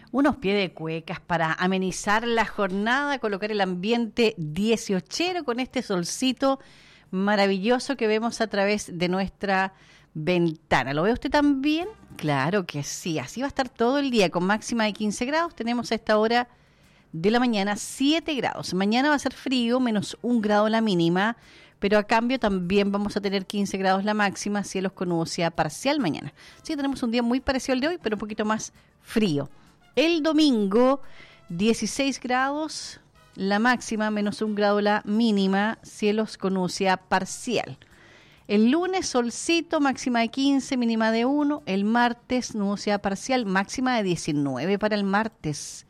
Unos pies de cuecas para amenizar la jornada, colocar el ambiente 18ero con este solcito maravilloso que vemos a través de nuestra ventana. ¿Lo ve usted también? Claro que sí, así va a estar todo el día con máxima de 15 grados. Tenemos a esta hora de la mañana 7 grados. Mañana va a ser frío, menos 1 grado la mínima, pero a cambio también vamos a tener 15 grados la máxima, cielos con nubosidad parcial mañana. Sí, tenemos un día muy parecido al de hoy, pero un poquito más frío. El domingo, 16 grados la máxima, menos 1 grado la mínima, cielos con nubosidad parcial. El lunes, solcito, máxima de 15, mínima de 1. El martes, nubosidad parcial, máxima de 19 para el martes.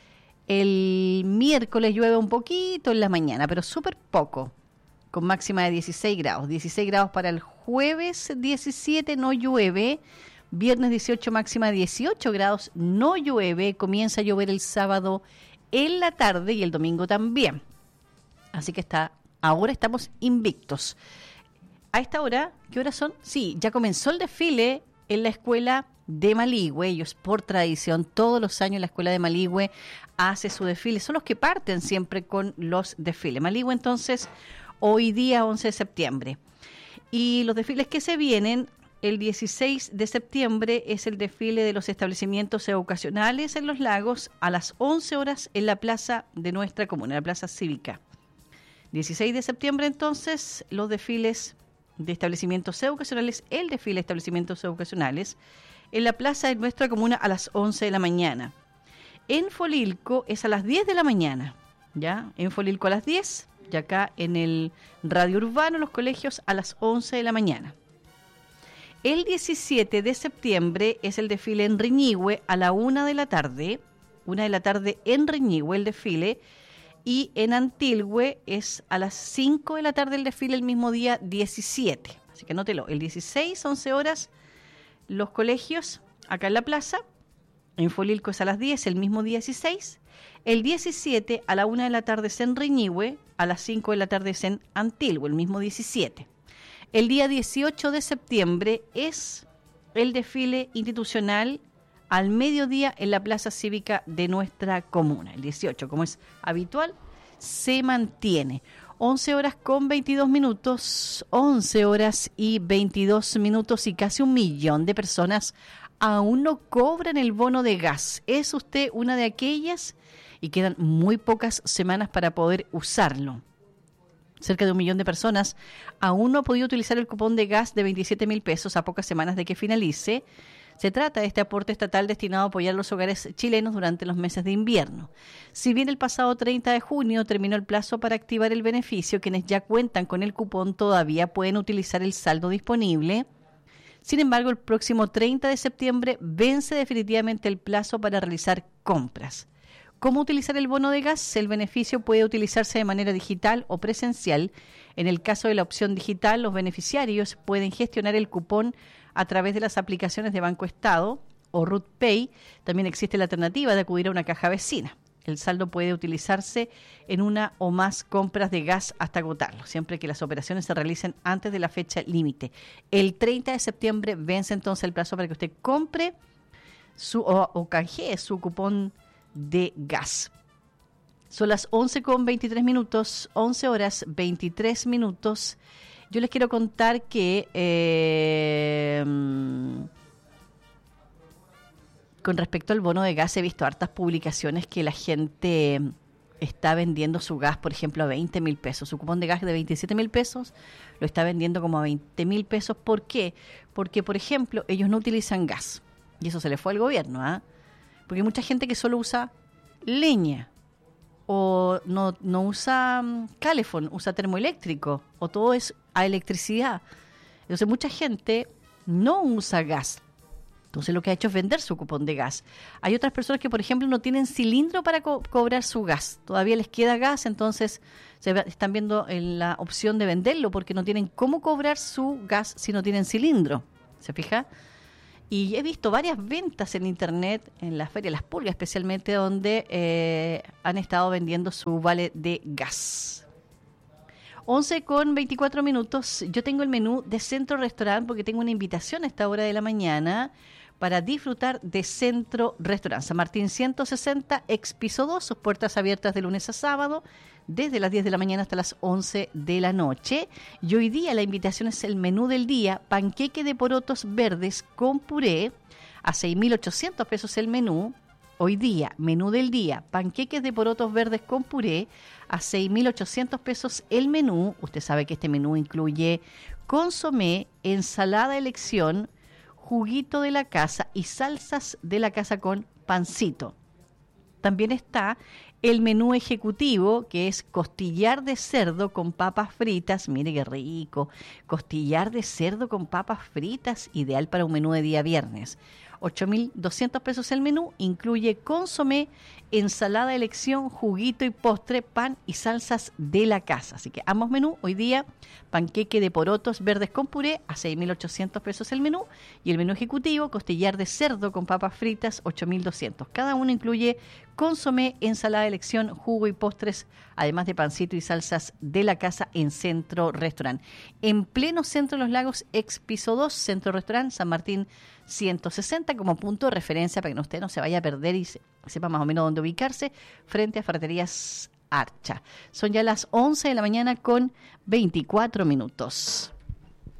El miércoles llueve un poquito en la mañana, pero súper poco, con máxima de 16 grados. 16 grados para el jueves, 17, no llueve. Viernes 18, máxima de 18 grados, no llueve. Comienza a llover el sábado en la tarde y el domingo también. Así que ahora estamos invictos. A esta hora, ¿qué horas son? Sí, ya comenzó el desfile en la escuela de Maligüe. Ellos, por tradición, todos los años la escuela de Maligüe hace su desfile. Son los que parten siempre con los desfiles. Maligüe, entonces, hoy día 11 de septiembre. Y los desfiles que se vienen, el 16 de septiembre es el desfile de los establecimientos educacionales en Los Lagos a las 11 horas en la plaza de nuestra comuna, la plaza cívica. 16 de septiembre, entonces, los desfiles de establecimientos educacionales, el desfile de establecimientos educacionales en la plaza de nuestra comuna a las 11 de la mañana. En Folilco es a las 10 de la mañana, ¿ya? En Folilco a las 10, y acá en el Radio Urbano, los colegios, a las 11 de la mañana. El 17 de septiembre es el desfile en Riñihue a la 1 de la tarde. 1 de la tarde en Riñihue el desfile. Y en Antilhue es a las 5 de la tarde el desfile el mismo día 17. Así que anótelo. El 16, 11 horas, los colegios acá en la plaza. En Folilco es a las 10, el mismo día 16. El 17 a la 1 de la tarde es en Riñihue. A las 5 de la tarde es en Antilhue, el mismo 17. El día 18 de septiembre es el desfile institucional al mediodía en la plaza cívica de nuestra comuna. El 18, como es habitual, se mantiene. 11 horas con 22 minutos, 11 horas y 22 minutos y casi 1 millón de personas aún no cobran el bono de gas. ¿Es usted una de aquellas? Y quedan muy pocas semanas para poder usarlo. Cerca de 1 millón de personas aún no ha podido utilizar el cupón de gas de 27.000 pesos a pocas semanas de que finalice. Se trata de este aporte estatal destinado a apoyar los hogares chilenos durante los meses de invierno. Si bien el pasado 30 de junio terminó el plazo para activar el beneficio, quienes ya cuentan con el cupón todavía pueden utilizar el saldo disponible. Sin embargo, el próximo 30 de septiembre vence definitivamente el plazo para realizar compras. ¿Cómo utilizar el bono de gas? El beneficio puede utilizarse de manera digital o presencial. En el caso de la opción digital, los beneficiarios pueden gestionar el cupón a través de las aplicaciones de Banco Estado o RutPay. También existe la alternativa de acudir a una caja vecina. El saldo puede utilizarse en una o más compras de gas hasta agotarlo, siempre que las operaciones se realicen antes de la fecha límite. El 30 de septiembre vence entonces el plazo para que usted compre o canjee su cupón de gas. Son las 11 con 23 minutos, 11 horas 23 minutos. Yo les quiero contar que con respecto al bono de gas he visto hartas publicaciones que la gente está vendiendo su gas, por ejemplo, a 20.000 pesos. Su cupón de gas de 27.000 pesos lo está vendiendo como a 20.000 pesos. ¿Por qué? Porque, por ejemplo, ellos no utilizan gas. Y eso se le fue al gobierno, ¿ah? Porque hay mucha gente que solo usa leña o no usa calefón, usa termoeléctrico o todo es a electricidad. Entonces mucha gente no usa gas. Entonces lo que ha hecho es vender su cupón de gas. Hay otras personas que, por ejemplo, no tienen cilindro para cobrar su gas. Todavía les queda gas, entonces están viendo la opción de venderlo porque no tienen cómo cobrar su gas si no tienen cilindro. ¿Se fija? Y he visto varias ventas en internet, en la Feria Las Pulgas especialmente, donde han estado vendiendo su vale de gas. 11 con 24 minutos. Yo tengo el menú de Centro Restaurant porque tengo una invitación a esta hora de la mañana para disfrutar de Centro Restaurant. San Martín 160, ex piso 2, sus puertas abiertas de lunes a sábado, desde las 10 de la mañana hasta las 11 de la noche. Y hoy día la invitación es el menú del día, panqueque de porotos verdes con puré, a 6.800 pesos el menú. Hoy día, menú del día, panqueques de porotos verdes con puré, a 6.800 pesos el menú. Usted sabe que este menú incluye consomé, ensalada de elección, juguito de la casa y salsas de la casa con pancito. También está el menú ejecutivo, que es costillar de cerdo con papas fritas. Mire qué rico, costillar de cerdo con papas fritas, ideal para un menú de día viernes. 8.200 pesos el menú, incluye consomé, ensalada de elección, juguito y postre, pan y salsas de la casa. Así que ambos menús, hoy día, panqueque de porotos verdes con puré, a 6.800 pesos el menú, y el menú ejecutivo, costillar de cerdo con papas fritas, 8.200. Cada uno incluye consomé, ensalada de elección, jugo y postres, además de pancito y salsas de la casa en Centro Restaurant. En pleno Centro de los Lagos, ex piso 2, Centro Restaurant, San Martín 160, como punto de referencia para que usted no se vaya a perder y sepa más o menos dónde ubicarse, frente a Ferreterías Archa. Son ya las 11 de la mañana con 24 minutos.